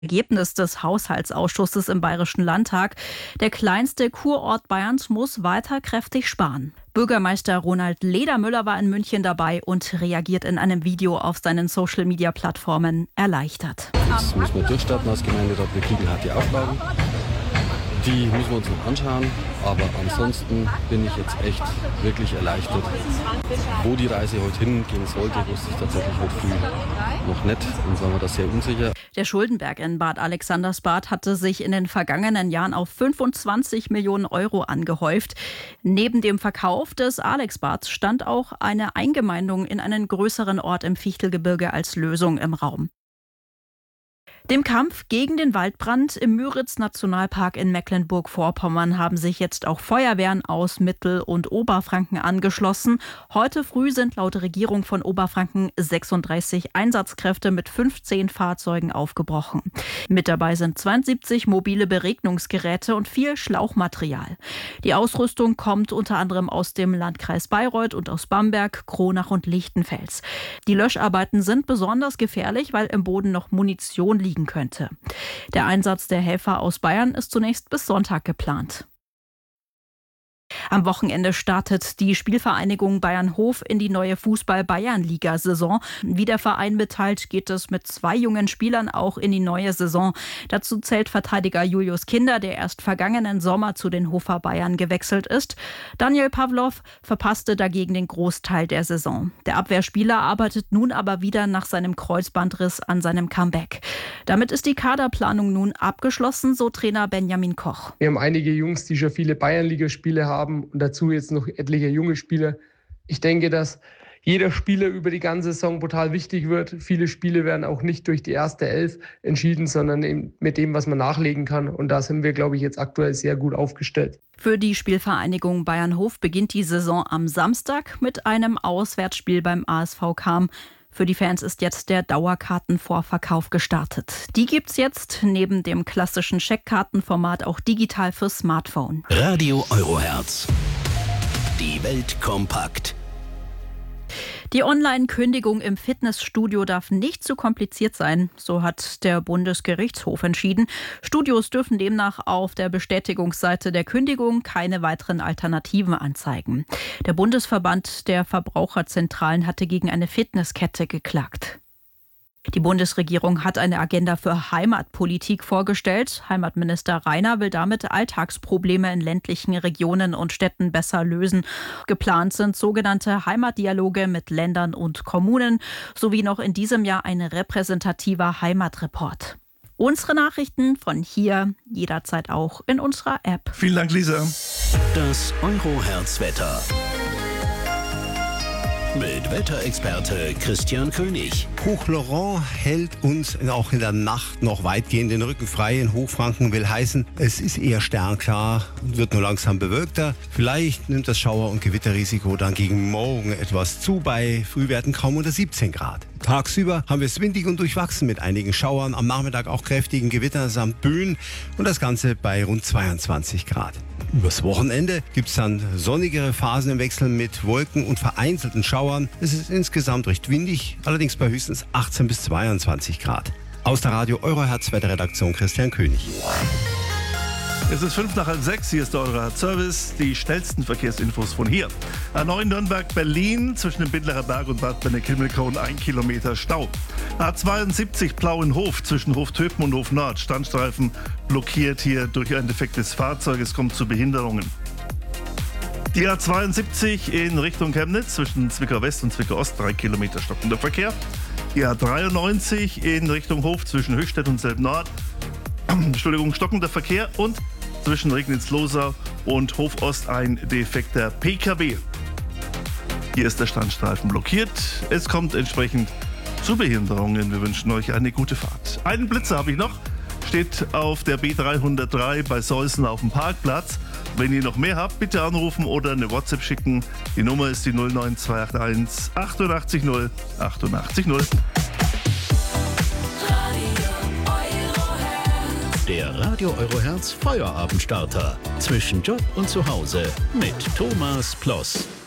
Ergebnis des Haushaltsausschusses im Bayerischen Landtag. Der kleinste Kurort Bayerns muss weiter kräftig sparen. Bürgermeister Ronald Ledermüller war in München dabei und reagiert in einem Video auf seinen Social-Media-Plattformen erleichtert. Jetzt müssen wir durchstarten als Gemeinde, wir kriegen harte Aufgaben. Die müssen wir uns noch anschauen, aber ansonsten bin ich jetzt echt wirklich erleichtert. Wo die Reise heute hingehen sollte, wusste ich tatsächlich heute früh noch nicht und waren wir da sehr unsicher. Der Schuldenberg in Bad Alexandersbad hatte sich in den vergangenen Jahren auf 25 Millionen Euro angehäuft. Neben dem Verkauf des Alexbads stand auch eine Eingemeindung in einen größeren Ort im Fichtelgebirge als Lösung im Raum. Dem Kampf gegen den Waldbrand im Müritz-Nationalpark in Mecklenburg-Vorpommern haben sich jetzt auch Feuerwehren aus Mittel- und Oberfranken angeschlossen. Heute früh sind laut Regierung von Oberfranken 36 Einsatzkräfte mit 15 Fahrzeugen aufgebrochen. Mit dabei sind 72 mobile Beregnungsgeräte und viel Schlauchmaterial. Die Ausrüstung kommt unter anderem aus dem Landkreis Bayreuth und aus Bamberg, Kronach und Lichtenfels. Die Löscharbeiten sind besonders gefährlich, weil im Boden noch Munition liegen könnte. Der Einsatz der Helfer aus Bayern ist zunächst bis Sonntag geplant. Am Wochenende startet die Spielvereinigung Bayern-Hof in die neue Fußball-Bayernliga-Saison. Wie der Verein mitteilt, geht es mit 2 jungen Spielern auch in die neue Saison. Dazu zählt Verteidiger Julius Kinder, der erst vergangenen Sommer zu den Hofer Bayern gewechselt ist. Daniel Pawlow verpasste dagegen den Großteil der Saison. Der Abwehrspieler arbeitet nun aber wieder nach seinem Kreuzbandriss an seinem Comeback. Damit ist die Kaderplanung nun abgeschlossen, so Trainer Benjamin Koch. Wir haben einige Jungs, die schon viele Bayernligaspiele haben und dazu jetzt noch etliche junge Spieler. Ich denke, dass jeder Spieler über die ganze Saison brutal wichtig wird. Viele Spiele werden auch nicht durch die erste Elf entschieden, sondern eben mit dem, was man nachlegen kann. Und da sind wir, glaube ich, jetzt aktuell sehr gut aufgestellt. Für die Spielvereinigung Bayern-Hof beginnt die Saison am Samstag mit einem Auswärtsspiel beim ASV Cham. Für die Fans ist jetzt der Dauerkartenvorverkauf gestartet. Die gibt's jetzt neben dem klassischen Scheckkartenformat auch digital fürs Smartphone. Radio Eurohertz. Die Welt kompakt. Die Online-Kündigung im Fitnessstudio darf nicht zu kompliziert sein, so hat der Bundesgerichtshof entschieden. Studios dürfen demnach auf der Bestätigungsseite der Kündigung keine weiteren Alternativen anzeigen. Der Bundesverband der Verbraucherzentralen hatte gegen eine Fitnesskette geklagt. Die Bundesregierung hat eine Agenda für Heimatpolitik vorgestellt. Heimatminister Rainer will damit Alltagsprobleme in ländlichen Regionen und Städten besser lösen. Geplant sind sogenannte Heimatdialoge mit Ländern und Kommunen sowie noch in diesem Jahr ein repräsentativer Heimatreport. Unsere Nachrichten von hier jederzeit auch in unserer App. Vielen Dank, Lisa. Das Eurohertz-Wetter. Mit Wetterexperte Christian König. Hoch Laurent hält uns auch in der Nacht noch weitgehend den Rücken frei. In Hochfranken will heißen, es ist eher sternklar und wird nur langsam bewölkter. Vielleicht nimmt das Schauer- und Gewitterrisiko dann gegen morgen etwas zu, bei Frühwerten kaum unter 17 Grad. Tagsüber haben wir es windig und durchwachsen mit einigen Schauern, am Nachmittag auch kräftigen Gewittern samt Böen und das Ganze bei rund 22 Grad. Übers Wochenende gibt es dann sonnigere Phasen im Wechsel mit Wolken und vereinzelten Schauern. Es ist insgesamt recht windig, allerdings bei höchstens 18 bis 22 Grad. Aus der Radio Eurohertz Wetterredaktion Christian König. Es ist 5:05, hier ist der Eurohertz-Service. Die schnellsten Verkehrsinfos von hier. A9 Nürnberg-Berlin zwischen dem Bindlerer Berg und Bad Bennekilmelkow 1 Kilometer Stau. A72 Plauenhof zwischen Hoftöpen und Hof Nord. Standstreifen blockiert hier durch ein defektes Fahrzeug. Es kommt zu Behinderungen. Die A72 in Richtung Chemnitz zwischen Zwickau West und Zwickau Ost 3 Kilometer stockender Verkehr. Die A93 in Richtung Hof zwischen Höchstädt und Selb-Nord. Stockender Verkehr und zwischen Regnitz-Losau und Hof-Ost ein defekter PKW. Hier ist der Standstreifen blockiert. Es kommt entsprechend zu Behinderungen. Wir wünschen euch eine gute Fahrt. Einen Blitzer habe ich noch. Steht auf der B303 bei Seußen auf dem Parkplatz. Wenn ihr noch mehr habt, bitte anrufen oder eine WhatsApp schicken. Die Nummer ist die 09281 88 0 88 0. Der Radio Eurohertz Feuerabendstarter. Zwischen Job und Zuhause mit Thomas Ploss.